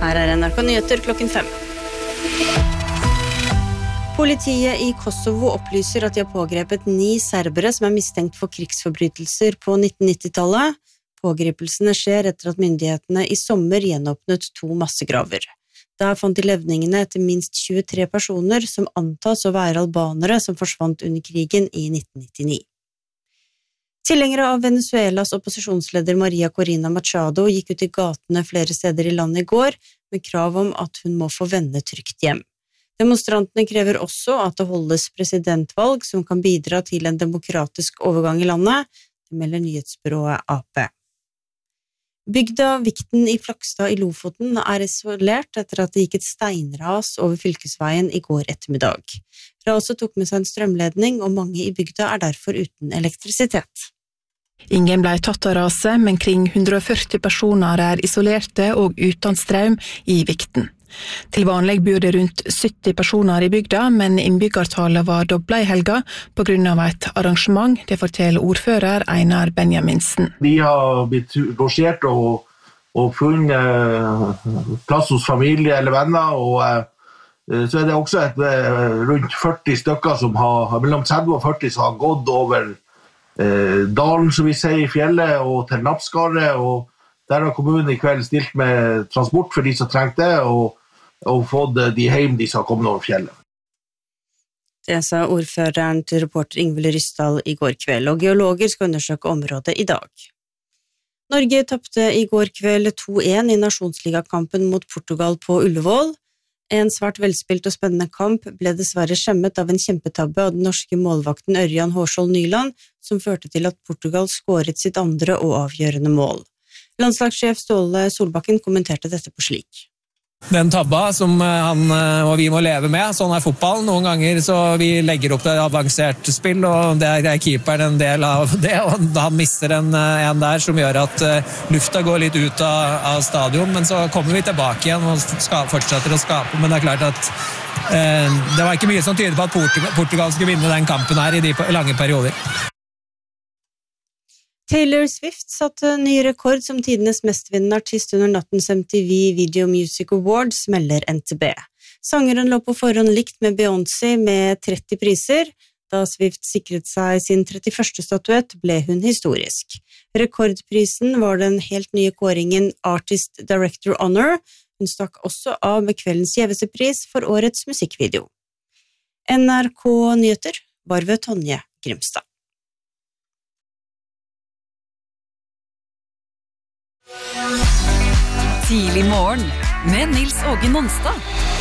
Her NRK Nyheter klokken 5. Politiet i Kosovo opplyser at de har pågrepet 9 serbere som mistenkt for krigsforbrytelser på 1990-tallet. Pågripelsene skjer etter at myndighetene i sommer gjenåpnet 2 massegraver. Der fant de levningene etter minst 23 personer som antas å være albanere som forsvant under krigen i 1999. Tilhengere av Venezuelas opposisjonsleder Maria Corina Machado gikk ut i gatene flere steder i landet i går med krav om at hun må få vende trygt hjem. Demonstrantene krever også at det holdes presidentvalg som kan bidra til en demokratisk overgang i landet, det melder nyhetsbyrået AP. Bygda Vikten i Flakstad i Lofoten isolert etter at det gikk et steinras over fylkesveien i går ettermiddag. Raset tok med seg en strømledning, og mange i bygda derfor uten elektrisitet. Ingen ble tatt av raset, men kring 140 personer isolerte og uten strøm i Vikten. Til vanlig bor det rundt 70 personer i bygda, men innbyggertallet var doblet i helga på grunn av et arrangement, det forteller ordfører Einar Benjaminsen. De har blitt losjert og funnet plass hos familie eller venner, og så det også rundt 40 stykker som har, mellom 30 og 40 som har gått over dalen, som vi sier, i fjellet og til Nappskaret, og der har kommunen i kveld stilt med transport for de som trengte det, og fått de hjem de som har kommet over fjellet. Det sa ordføreren til reporter Ingvild Ryssdal i går kveld, og geologer skal undersøke området i dag. Norge tappte i går kveld 2-1 i nasjonsligakampen mot Portugal på Ullevål. En svært velspilt og spennende kamp ble dessverre skjemmet av en kjempetabbe av den norske målvakten Ørjan Hårskjold Nyland, som førte til at Portugal skåret sitt andre og avgjørende mål. Landslagssjef Ståle Solbakken kommenterte dette på slik. Den tabba som han og vi må leve med, sånn fotball. Noen ganger så vi legger opp det avansert spill, og det keeperen en del av det, og han mister en der som gjør at lufta går litt ut av stadion, men så kommer vi tilbake igjen og fortsetter å skape, men det klart at det var ikke mye som tyder på at Portugal skulle vinne den kampen her i de lange perioder. Taylor Swift satte ny rekord som tidenes mestvinnende artist under nattens MTV Video Music Awards, melder NTB. Sangeren lå på forhånd likt med Beyoncé med 30 priser. Da Swift sikret seg sin 31. statuett, ble hun historisk. Rekordprisen var den helt nye kåringen Artist Director Honor. Hun stakk også av med kveldens gjeveste pris for årets musikkvideo. NRK Nyheter var ved Tonje Grimstad. Tidlig morgen med Nils Åge Nonstad.